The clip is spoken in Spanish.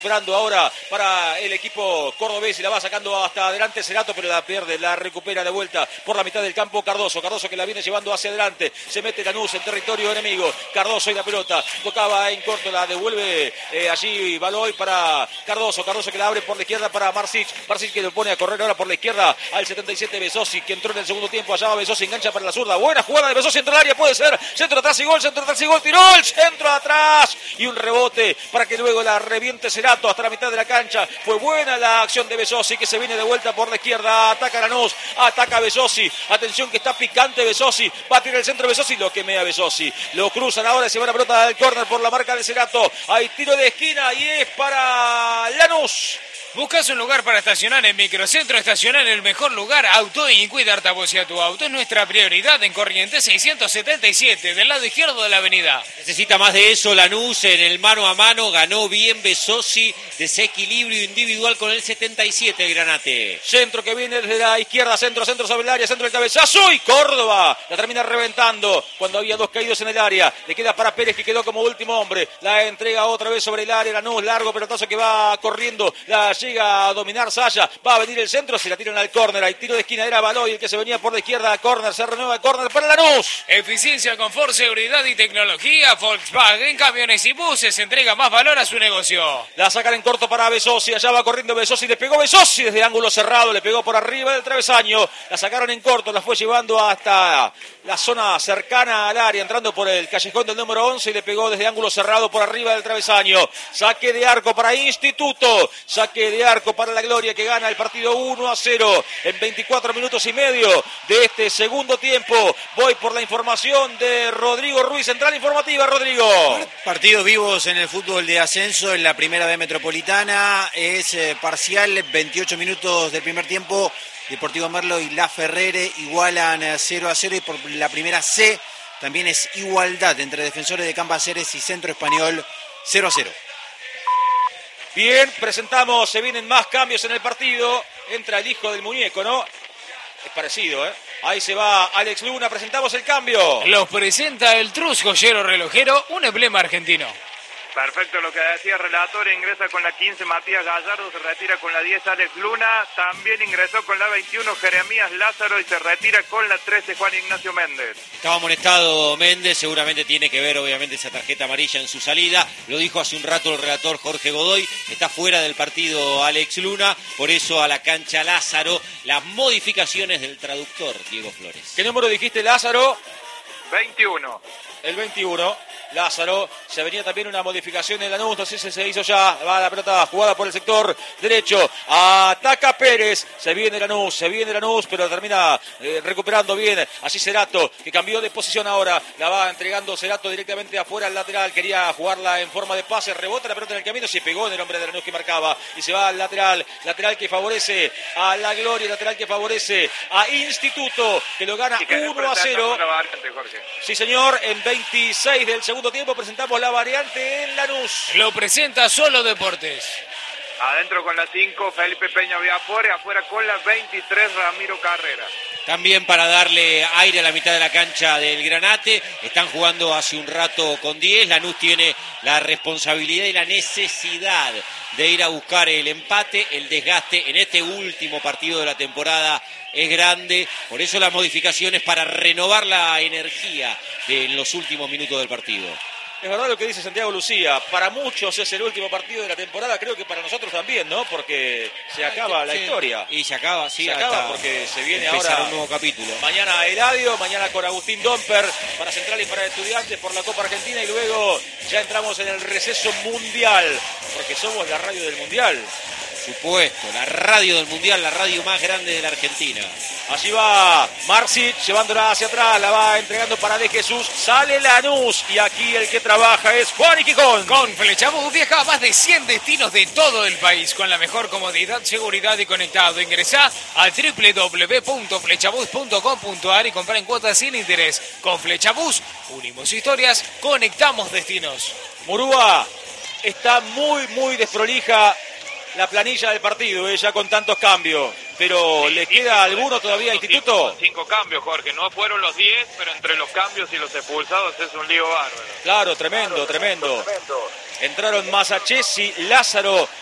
Recuperando ahora para el equipo cordobés y la va sacando hasta adelante Cerato, pero la pierde, la recupera de vuelta por la mitad del campo Cardoso que la viene llevando hacia adelante, se mete Lanús en territorio enemigo, Cardoso y la pelota, tocaba en corto, la devuelve allí Baloy para Cardoso que la abre por la izquierda para Marsic que lo pone a correr ahora por la izquierda al 77 Besosi, que entró en el segundo tiempo, allá va Besosi, engancha para la zurda, buena jugada de Besosi entre el área, puede ser, centro atrás y gol, tiró el centro atrás y un rebote para que luego la reviente Cerato hasta la mitad de la cancha. Fue buena la acción de Besosi, que se viene de vuelta por la izquierda, ataca Lanús, ataca Besosi, atención que está picante Besosi, va a tirar el centro Besosi, lo quemea Besosi, lo cruzan ahora y se va la pelota del córner por la marca de Cerato, hay tiro de esquina y es para Lanús. ¿Buscas un lugar para estacionar en Microcentro Estacional, el mejor lugar? Autoin, cuida a tu auto, es nuestra prioridad en Corrientes 677, del lado izquierdo de la avenida. Necesita más de eso Lanús en el mano a mano, ganó bien Besosi, desequilibrio individual con el 77 el Granate. Centro que viene desde la izquierda, centro sobre el área, centro del cabezazo y Córdoba la termina reventando cuando había dos caídos en el área. Le queda para Pérez, que quedó como último hombre, la entrega otra vez sobre el área, Lanús, largo pelotazo que va corriendo, la llega a dominar Saya, va a venir el centro, se la tiran al córner, hay tiro de esquina, era Baloy el que se venía por la izquierda, córner, se renueva el córner para Lanús. Eficiencia, confort, seguridad y tecnología, Volkswagen, camiones y buses, entrega más valor a su negocio. La sacan en corto para Besosi, allá va corriendo Besosi, le pegó Besosi desde ángulo cerrado, le pegó por arriba del travesaño, la sacaron en corto, la fue llevando hasta la zona cercana al área, entrando por el callejón del número 11 y le pegó desde ángulo cerrado por arriba del travesaño. Saque de arco para Instituto, saque de arco para la Gloria, que gana el partido 1-0 en 24 minutos y medio de este segundo tiempo. Voy por la información de Rodrigo Ruiz, central informativa, Rodrigo. Partidos vivos en el fútbol de ascenso en la primera B Metropolitana, es parcial, 28 minutos del primer tiempo, Deportivo Merlo y La Ferrere igualan 0-0 y por la primera C también es igualdad entre Defensores de Cambaceres y Centro Español, 0-0. Bien, presentamos, se vienen más cambios en el partido. Entra el hijo del muñeco, ¿no? Es parecido, ¿eh? Ahí se va Alex Luna, presentamos el cambio. Los presenta el Trus Joyero Relojero, un emblema argentino. Perfecto, lo que decía el relator, ingresa con la 15 Matías Gallardo, se retira con la 10 Alex Luna, también ingresó con la 21 Jeremías Lázaro y se retira con la 13 Juan Ignacio Méndez. Estaba amonestado Méndez, seguramente tiene que ver obviamente esa tarjeta amarilla en su salida, lo dijo hace un rato el relator Jorge Godoy, está fuera del partido Alex Luna, por eso a la cancha Lázaro, las modificaciones del traductor Diego Flores. ¿Qué número dijiste, Lázaro? 21. El 21. Lázaro, se venía también una modificación en Lanús, no sé si se hizo ya, va la pelota jugada por el sector derecho, ataca Pérez, se viene Lanús, pero termina recuperando bien, así Cerato, que cambió de posición ahora, la va entregando Cerato directamente afuera al lateral, quería jugarla en forma de pase, rebota la pelota en el camino, se pegó en el hombre de Lanús que marcaba, y se va al lateral que favorece a la Gloria, lateral que favorece a Instituto, que lo gana 1-0. Sí señor, en 26 del segundo tiempo presentamos la variante en Lanús. Lo presenta Solo Deportes. Adentro con la 5 Felipe Peña Viafore, afuera con la 23 Ramiro Carrera. También para darle aire a la mitad de la cancha del Granate, están jugando hace un rato con 10, Lanús tiene la responsabilidad y la necesidad de ir a buscar el empate, el desgaste en este último partido de la temporada es grande, por eso las modificaciones para renovar la energía en los últimos minutos del partido. Es verdad lo que dice Santiago Lucía, para muchos es el último partido de la temporada, creo que para nosotros también, ¿no? Porque se acaba la historia. Y se acaba, sí. Se acaba porque se viene ahora un nuevo capítulo. Mañana Eladio, mañana con Agustín Domper para Central y para Estudiantes por la Copa Argentina y luego ya entramos en el receso mundial, porque somos la radio del mundial. Supuesto, la radio del mundial, la radio más grande de la Argentina. Allí va Marsic, llevándola hacia atrás, la va entregando para De Jesús, sale Lanús y aquí el que trabaja es Juan Iquicón. Con Flechabús viaja a más de 100 destinos de todo el país con la mejor comodidad, seguridad y conectado. Ingresá a www.flechabús.com.ar y compra en cuotas sin interés. Con Flechabús unimos historias, conectamos destinos. Murúa está muy desprolija la planilla del partido, ya con tantos cambios. pero ¿le queda alguno todavía a Instituto? 5 cambios, Jorge, no fueron los 10, pero entre los cambios y los expulsados es un lío bárbaro. Claro, tremendo. Entraron Masachesi, Lázaro